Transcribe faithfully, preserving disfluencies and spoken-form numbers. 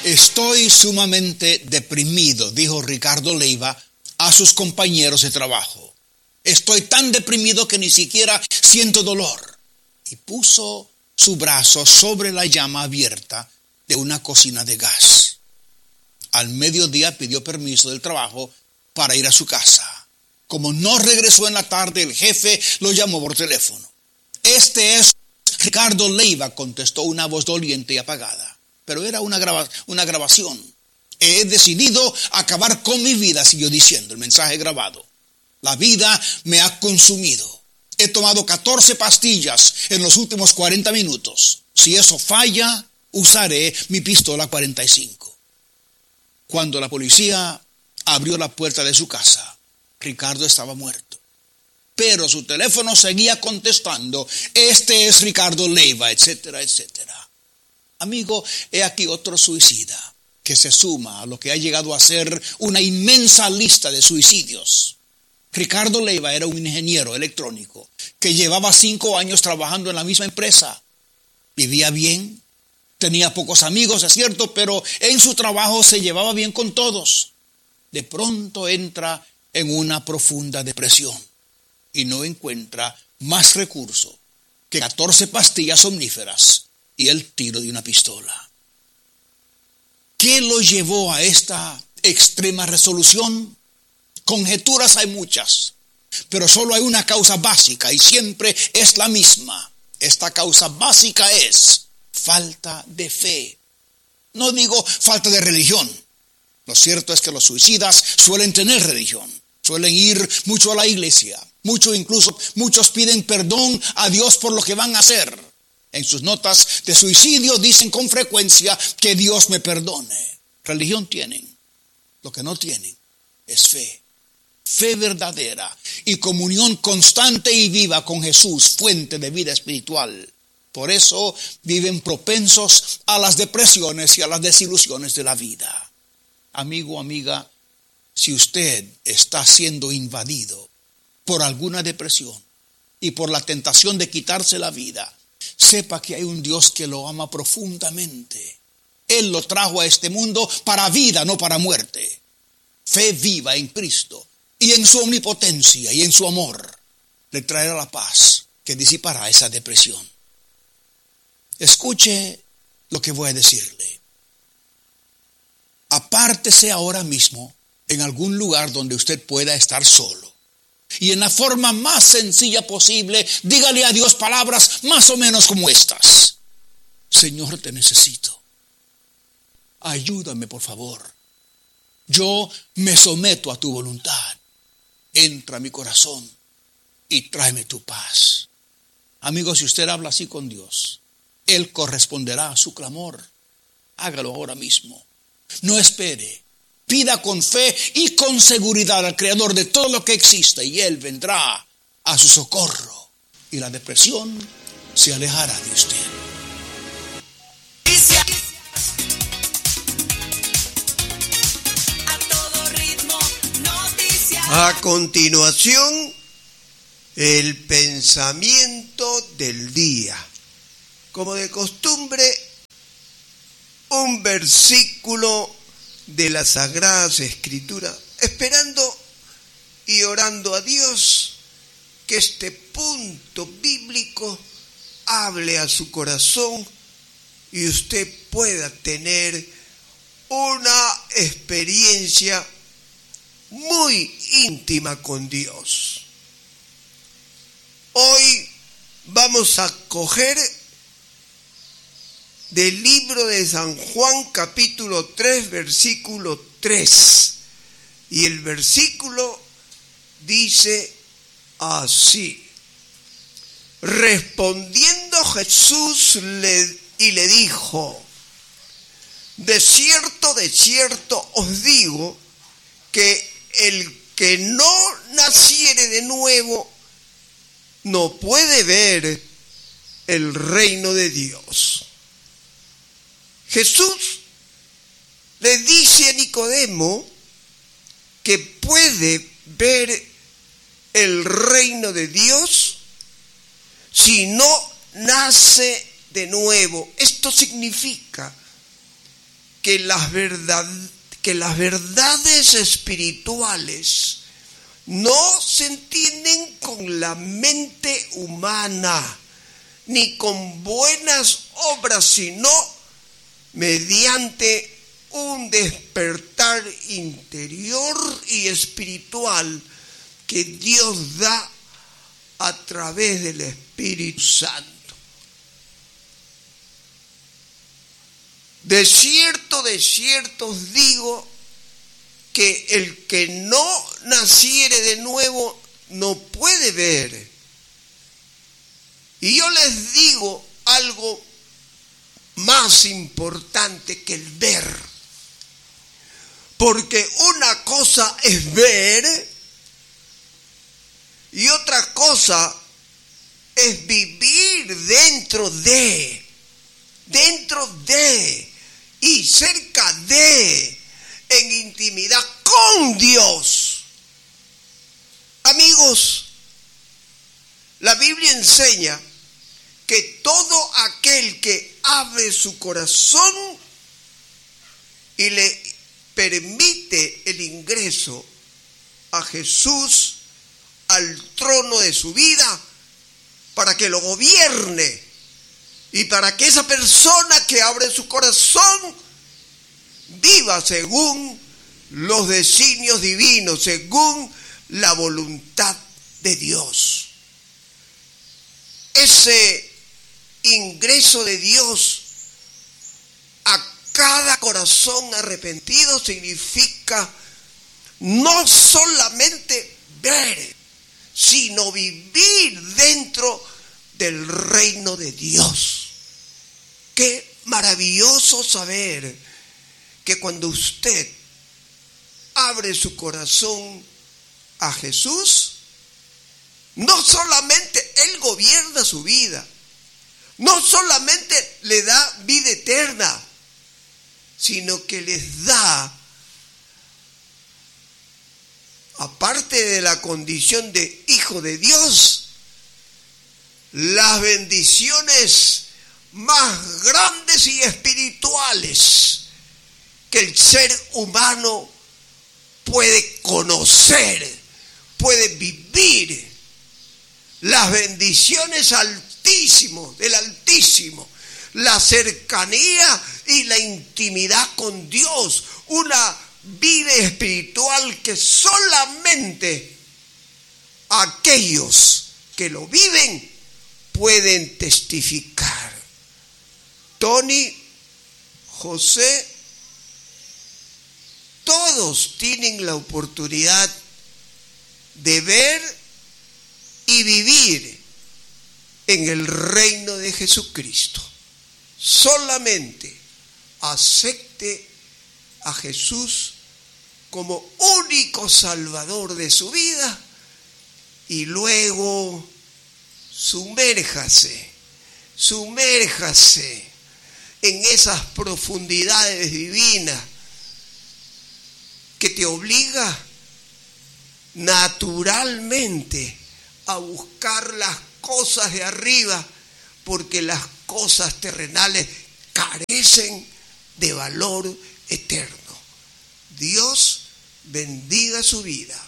Estoy sumamente deprimido, dijo Ricardo Leiva a sus compañeros de trabajo. Estoy tan deprimido que ni siquiera siento dolor. Y puso su brazo sobre la llama abierta de una cocina de gas. Al mediodía pidió permiso del trabajo para ir a su casa. Como no regresó en la tarde, el jefe lo llamó por teléfono. Este es Ricardo Leiva, contestó una voz doliente y apagada. Pero era una, graba, una grabación. He decidido acabar con mi vida, siguió diciendo el mensaje grabado. La vida me ha consumido. He tomado catorce pastillas en los últimos cuarenta minutos. Si eso falla, usaré mi pistola cuarenta y cinco. Cuando la policía abrió la puerta de su casa, Ricardo estaba muerto. Pero su teléfono seguía contestando, este es Ricardo Leiva, etcétera, etcétera. Amigo, he aquí otro suicida que se suma a lo que ha llegado a ser una inmensa lista de suicidios. Ricardo Leiva era un ingeniero electrónico que llevaba cinco años trabajando en la misma empresa. Vivía bien, tenía pocos amigos, es cierto, pero en su trabajo se llevaba bien con todos. De pronto entra en una profunda depresión y no encuentra más recurso que catorce pastillas somníferas y el tiro de una pistola. ¿Qué lo llevó a esta extrema resolución? Conjeturas hay muchas, pero solo hay una causa básica y siempre es la misma. Esta causa básica es falta de fe. No digo falta de religión. Lo cierto es que los suicidas suelen tener religión, suelen ir mucho a la iglesia, mucho incluso muchos piden perdón a Dios por lo que van a hacer. En sus notas de suicidio dicen con frecuencia que Dios me perdone. Religión tienen. Lo que no tienen es fe. Fe verdadera y comunión constante y viva con Jesús, fuente de vida espiritual. Por eso viven propensos a las depresiones y a las desilusiones de la vida. Amigo, amiga, si usted está siendo invadido por alguna depresión y por la tentación de quitarse la vida, sepa que hay un Dios que lo ama profundamente. Él lo trajo a este mundo para vida, no para muerte. Fe viva en Cristo y en su omnipotencia y en su amor le traerá la paz que disipará esa depresión. Escuche lo que voy a decirle. Apártese ahora mismo en algún lugar donde usted pueda estar solo. Y en la forma más sencilla posible, dígale a Dios palabras más o menos como estas. Señor, te necesito. Ayúdame, por favor. Yo me someto a tu voluntad. Entra a mi corazón y tráeme tu paz. Amigo, si usted habla así con Dios, Él corresponderá a su clamor. Hágalo ahora mismo. No espere. Pida con fe y con seguridad al Creador de todo lo que existe y Él vendrá a su socorro y la depresión se alejará de usted. A continuación, el pensamiento del día. Como de costumbre, un versículo de las Sagradas Escrituras, esperando y orando a Dios que este punto bíblico hable a su corazón y usted pueda tener una experiencia muy íntima con Dios. Hoy vamos a coger del libro de San Juan capítulo tres versículo tres y el versículo dice así: respondiendo Jesús le, y le dijo, de cierto, de cierto os digo que el que no naciere de nuevo no puede ver el reino de Dios. Jesús le dice a Nicodemo que puede ver el reino de Dios si no nace de nuevo. Esto significa que las, verdad, que las verdades espirituales no se entienden con la mente humana, ni con buenas obras, sino mediante un despertar interior y espiritual que Dios da a través del Espíritu Santo. De cierto, de cierto os digo que el que no naciere de nuevo no puede ver. Y yo les digo algo más importante que el ver. Porque una cosa es ver y otra cosa es vivir dentro de, dentro de y cerca de, en intimidad con Dios. Amigos, la Biblia enseña que todo aquel que abre su corazón y le permite el ingreso a Jesús al trono de su vida para que lo gobierne y para que esa persona que abre su corazón viva según los designios divinos, según la voluntad de Dios. Ese ingreso de Dios a cada corazón arrepentido significa no solamente ver, sino vivir dentro del reino de Dios. Qué maravilloso saber que cuando usted abre su corazón a Jesús, no solamente Él gobierna su vida, no solamente le da vida eterna, sino que les da, aparte de la condición de hijo de Dios, las bendiciones más grandes y espirituales que el ser humano puede conocer, puede vivir. Las bendiciones altísimos, del Altísimo, la cercanía y la intimidad con Dios, una vida espiritual que solamente aquellos que lo viven pueden testificar. Tony, José, todos tienen la oportunidad de ver y vivir en el reino de Jesucristo. Solamente acepte a Jesús como único salvador de su vida y luego sumérjase, sumérjase en esas profundidades divinas que te obliga naturalmente a buscar las cosas de arriba, porque las cosas terrenales carecen de valor eterno. Dios bendiga su vida.